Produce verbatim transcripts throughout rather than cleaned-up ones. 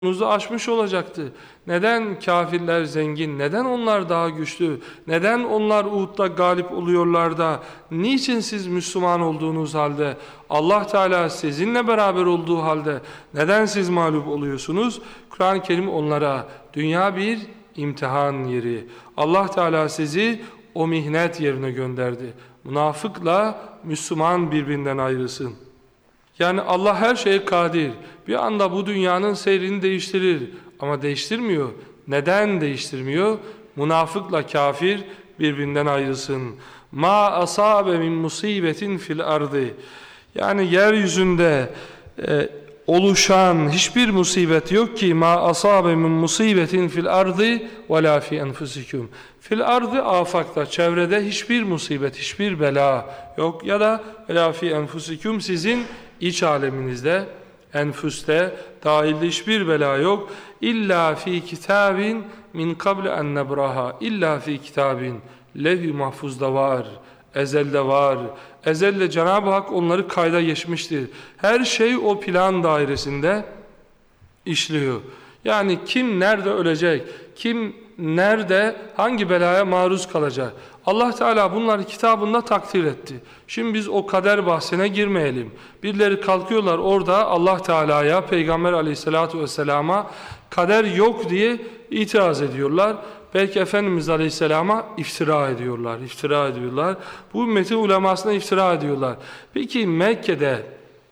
Nuzu aşmış olacaktı. Neden kafirler zengin? Neden onlar daha güçlü? Neden onlar Uhud'da galip oluyorlar da? Niçin siz Müslüman olduğunuz halde, Allah Teala sizinle beraber olduğu halde neden siz mağlup oluyorsunuz? Kur'an-ı Kerim onlara dünya bir imtihan yeri. Allah Teala sizi o mihnet yerine gönderdi. Münafıkla Müslüman birbirinden ayrılsın. Yani Allah her şeye kadir. Bir anda bu dünyanın seyrini değiştirir. Ama değiştirmiyor. Neden değiştirmiyor? Münafıkla kafir birbirinden ayrılsın. Ma asabe min musibetin fil ardı. Yani yeryüzünde e, oluşan hiçbir musibet yok ki ma asabe min musibetin fil ardı ve la fi enfusikum. Fil ardı afakta, çevrede hiçbir musibet, hiçbir bela yok ya da la fi enfusikum sizin İç aleminizde, enfüste, dahilde hiçbir bela yok. İlla fi kitabin min kabl en nebraha. İlla fi kitabin. Levh-i mahfuzda var, ezelde var. Ezelde Cenab-ı Hak onları kayda geçmiştir. Her şey o plan dairesinde işliyor. Yani kim nerede ölecek, kim nerede hangi belaya maruz kalacak? Allah Teala bunları kitabında takdir etti. Şimdi biz o kader bahsine girmeyelim. Birileri kalkıyorlar orada Allah Teala'ya, Peygamber Aleyhisselatü Vesselam'a kader yok diye itiraz ediyorlar. Belki Efendimiz Aleyhisselam'a iftira ediyorlar, iftira ediyorlar. Bu ümmetin ulemasına iftira ediyorlar. Peki Mekke'de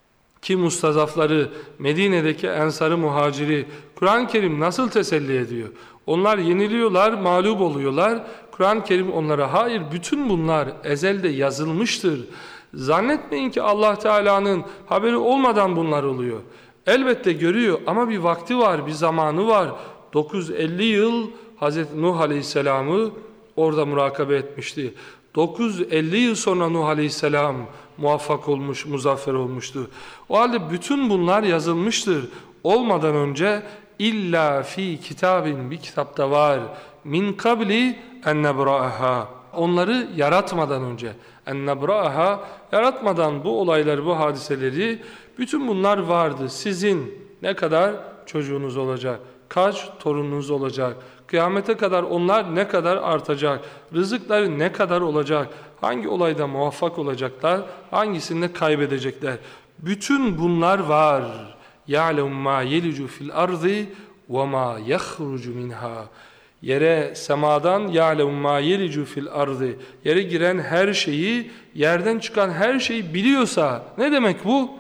ki mustazafları, Medine'deki ensarı muhaciri Kur'an-ı Kerim nasıl teselli ediyor? Onlar yeniliyorlar, mağlup oluyorlar. Kur'an-ı Kerim onlara hayır bütün bunlar ezelde yazılmıştır. Zannetmeyin ki Allah Teala'nın haberi olmadan bunlar oluyor. Elbette görüyor ama bir vakti var, bir zamanı var. dokuz yüz elli yıl Hazreti Nuh Aleyhisselam'ı orada murakabe etmişti. dokuz yüz elli yıl sonra Nuh Aleyhisselam muvaffak olmuş, muzaffer olmuştu. O halde bütün bunlar yazılmıştır. Olmadan önce illa fi kitabin bir kitapta var. Min kabli en nebra'aha. Onları yaratmadan önce. En nebra'aha yaratmadan bu olayları, bu hadiseleri bütün bunlar vardı. Sizin ne kadar çocuğunuz olacak? Kaç torununuz olacak? Kıyamete kadar onlar ne kadar artacak? Rızıkları ne kadar olacak? Hangi olayda muvaffak olacaklar? Hangisinde kaybedecekler? Bütün bunlar var. يَعْلَمُ مَا يَلِجُ فِي الْأَرْضِ وَمَا يَخْرُجُ مِنْهَا. Yere, semadan يَعْلَمُ مَا يَلِجُ فِي الْأَرْضِ. Yere giren her şeyi, yerden çıkan her şeyi biliyorsa, ne demek bu?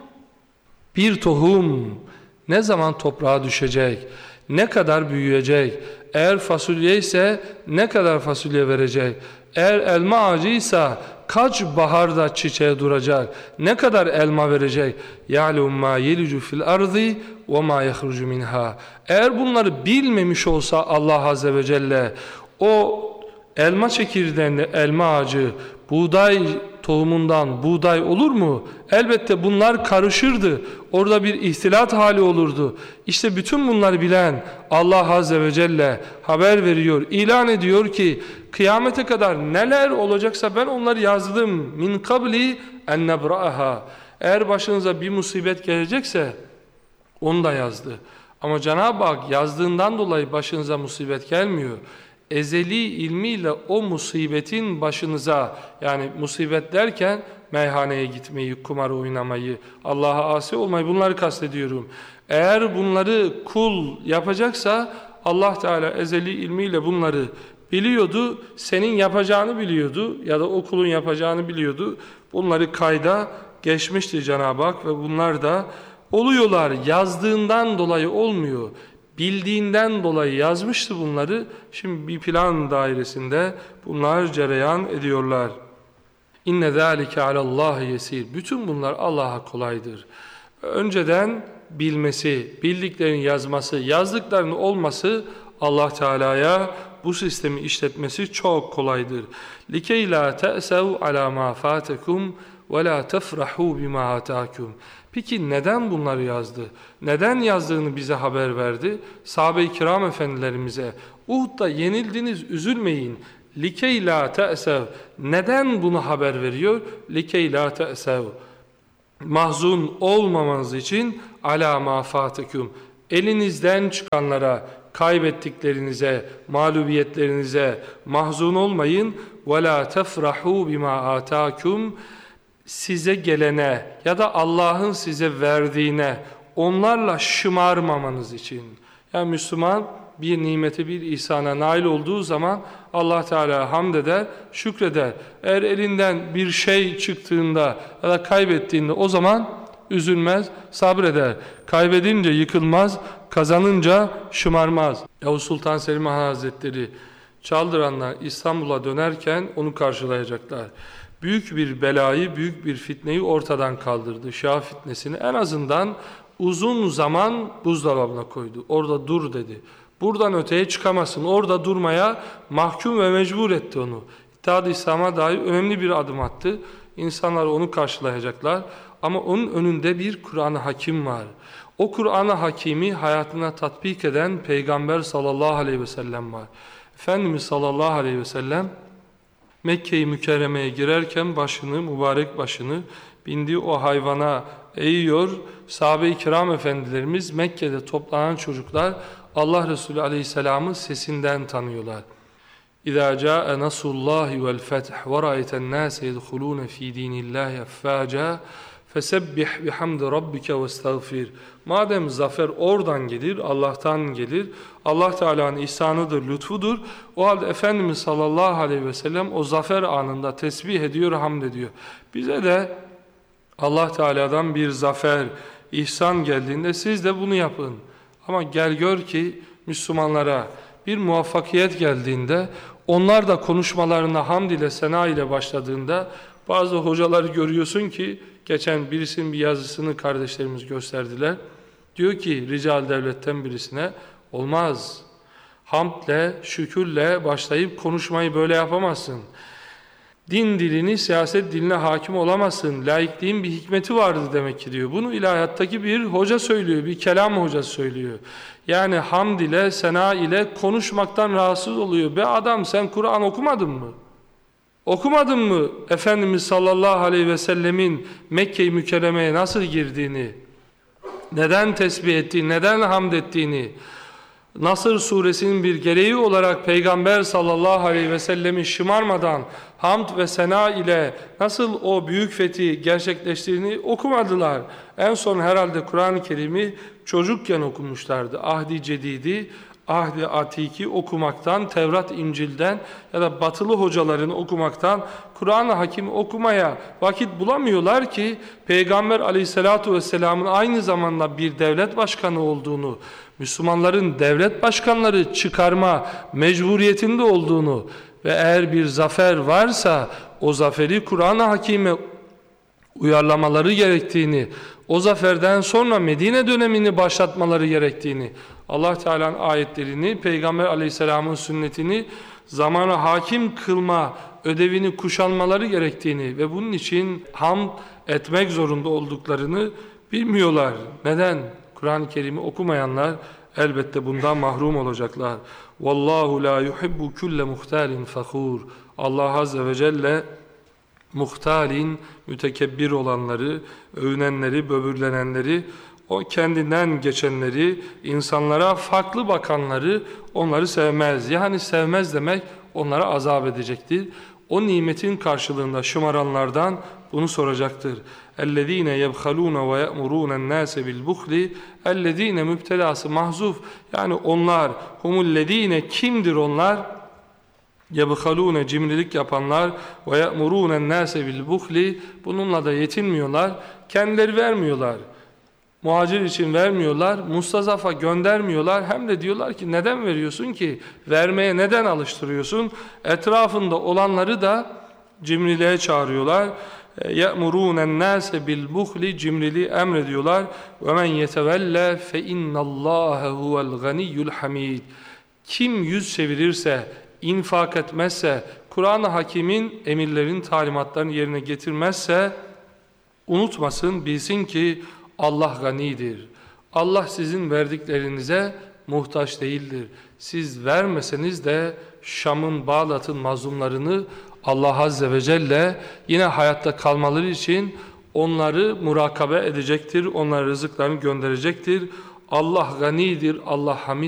Bir tohum ne zaman toprağa düşecek? Ne kadar büyüyecek? Eğer fasulye ise ne kadar fasulye verecek? Eğer elma ağacıysa kaç baharda çiçeğe duracak? Ne kadar elma verecek? يَعْلُمْ مَا يَلِجُ فِي الْأَرْضِ وَمَا يَخْرُجُ مِنْهَا. Eğer bunları bilmemiş olsa Allah Azze ve Celle o elma çekirdeğinde elma ağacı, buğday tohumundan buğday olur mu? Elbette bunlar karışırdı. Orada bir ihtilat hali olurdu. İşte bütün bunları bilen Allah Azze ve Celle haber veriyor, ilan ediyor ki kıyamete kadar neler olacaksa ben onları yazdım. Min kabli en nebra'aha. Eğer başınıza bir musibet gelecekse onu da yazdı. Ama Cenab-ı Hak yazdığından dolayı başınıza musibet gelmiyor. Ezeli ilmiyle o musibetin başınıza, yani musibet derken meyhaneye gitmeyi, kumar oynamayı, Allah'a asi olmayı, bunları kastediyorum. Eğer bunları kul yapacaksa Allah Teala ezeli ilmiyle bunları biliyordu, senin yapacağını biliyordu ya da o kulun yapacağını biliyordu. Bunları kayda geçmişti Cenab-ı Hak ve bunlar da oluyorlar. Yazdığından dolayı olmuyor. Bildiğinden dolayı yazmıştı bunları. Şimdi bir plan dairesinde bunlar cereyan ediyorlar. İnne zâlike alallâhi yesîr. Bütün bunlar Allah'a kolaydır. Önceden bilmesi, bildiklerini yazması, yazdıklarının olması Allah Teala'ya bu sistemi işletmesi çok kolaydır. Likey la te'sev ala ma fâtekum ve la tefrahu bima atâkum. Peki neden bunları yazdı? Neden yazdığını bize haber verdi? Sahabe-i kiram efendilerimize Uhud'da yenildiniz, üzülmeyin. Likey la te'sev. Neden bunu haber veriyor? Likey la te'sev. Mahzun olmamanız için ala ma fâtekum. Elinizden çıkanlara, kaybettiklerinize, mağlubiyetlerinize mahzun olmayın. وَلَا تَفْرَحُوا بِمَا آتَاكُمْ Size gelene ya da Allah'ın size verdiğine onlarla şımarmamanız için. Yani Müslüman bir nimete, bir ihsana nail olduğu zaman Allah Teala hamd eder, şükreder. Eğer elinden bir şey çıktığında ya da kaybettiğinde o zaman üzülmez, sabreder. Kaybedince yıkılmaz, kazanınca şımarmaz. Yavuz Sultan Selim Han Hazretleri Çaldıranlar İstanbul'a dönerken onu karşılayacaklar. Büyük bir belayı, büyük bir fitneyi ortadan kaldırdı. Şah fitnesini en azından uzun zaman buzdolabına koydu. Orada dur dedi. Buradan öteye çıkamazsın. Orada durmaya mahkum ve mecbur etti onu. İttihat-ı İslam'a dair önemli bir adım attı. İnsanlar onu karşılayacaklar. Ama onun önünde bir Kur'an-ı Hakim var. O Kur'an-ı Hakim'i hayatına tatbik eden Peygamber sallallahu aleyhi ve sellem var. Efendimiz sallallahu aleyhi ve sellem Mekke-i Mükerreme'ye girerken başını, mübarek başını bindiği o hayvana eğiyor. Sahabe-i kiram efendilerimiz, Mekke'de toplanan çocuklar Allah Resulü aleyhisselamın sesinden tanıyorlar. İzâ câe nasrullâhi vel feth ve râeyten nâse yedhulûne fî dînillâhi effâcâ fesebbih bihamdi rabbike ve estağfir. Madem zafer oradan gelir, Allah'tan gelir, Allah Teala'nın ihsanıdır, lütfudur. O halde Efendimiz sallallahu aleyhi ve sellem o zafer anında tesbih ediyor, hamd ediyor. Bize de Allah Teala'dan bir zafer, ihsan geldiğinde siz de bunu yapın. Ama gel gör ki Müslümanlara bir muvaffakiyet geldiğinde, onlar da konuşmalarına hamd ile, sena ile başladığında bazı hocaları görüyorsun ki, geçen birisinin bir yazısını kardeşlerimiz gösterdiler. Diyor ki rical devletten birisine, olmaz. Hamdle, şükürle başlayıp konuşmayı böyle yapamazsın. Din dilini, siyaset diline hakim olamazsın. Laikliğin bir hikmeti vardı demek ki diyor. Bunu ilahiyattaki bir hoca söylüyor, bir kelam hocası söylüyor. Yani hamd ile, sena ile konuşmaktan rahatsız oluyor. Be adam, sen Kur'an okumadın mı? Okumadın mı Efendimiz sallallahu aleyhi ve sellemin Mekke-i Mükerreme'ye nasıl girdiğini, neden tesbih ettiğini, neden hamd ettiğini, Nasr suresinin bir gereği olarak Peygamber sallallahu aleyhi ve sellemin şımarmadan hamd ve sena ile nasıl o büyük fethi gerçekleştiğini okumadılar. En son herhalde Kur'an-ı Kerim'i çocukken okumuşlardı. Ahdi Cedidi, Ahdi Atiki okumaktan, Tevrat İncil'den ya da batılı hocaların okumaktan, Kur'an-ı Hakim okumaya vakit bulamıyorlar ki Peygamber aleyhissalatu vesselamın aynı zamanda bir devlet başkanı olduğunu, Müslümanların devlet başkanları çıkarma mecburiyetinde olduğunu ve eğer bir zafer varsa o zaferi Kur'an-ı Hakim'e uyarlamaları gerektiğini, o zaferden sonra Medine dönemini başlatmaları gerektiğini, Allah Teala'nın ayetlerini, Peygamber aleyhisselamın sünnetini zamana hakim kılma ödevini kuşanmaları gerektiğini ve bunun için hamd etmek zorunda olduklarını bilmiyorlar. Neden? Kur'an-ı Kerim'i okumayanlar elbette bundan mahrum olacaklar. Vallahu la yuhibbu kulle muhtalin fakhur. Allah azze ve celle muhtalin, mütekebbir olanları, övünenleri, böbürlenenleri, o kendinden geçenleri, insanlara farklı bakanları onları sevmez. Yani sevmez demek onlara azap edecektir. O nimetin karşılığında şımaranlardan bunu soracaktır. اَلَّذ۪ينَ يَبْخَلُونَ وَيَأْمُرُونَ النَّاسَ بِالْبُخْلِ اَلَّذ۪ينَ müptelası mahzuf. Yani onlar, humullezine kimdir onlar? يَبْخَلُونَ cimrilik yapanlar وَيَأْمُرُونَ النَّاسَ بِالْبُخْلِ bununla da yetinmiyorlar. Kendileri vermiyorlar. Muhacir için vermiyorlar, mustazafa göndermiyorlar. Hem de diyorlar ki neden veriyorsun ki? Vermeye neden alıştırıyorsun? Etrafında olanları da cimriliğe çağırıyorlar. يَأْمُرُونَ النَّاسَ بِالْبُخْلِ cimriliği emrediyorlar. وَمَنْ يَتَوَلَّ فَاِنَّ اللّٰهَ هُوَ الْغَنِيُّ الْحَمِيدُ Kim yüz çevirirse, infak etmezse, Kur'an-ı Hakim'in emirlerin, talimatlarını yerine getirmezse, unutmasın, bilsin ki Allah ganidir. Allah sizin verdiklerinize muhtaç değildir. Siz vermeseniz de Şam'ın, Bağdat'ın mazlumlarını Allah Azze ve Celle yine hayatta kalmaları için onları murakabe edecektir. Onlara rızıklarını gönderecektir. Allah ganidir, Allah hamid.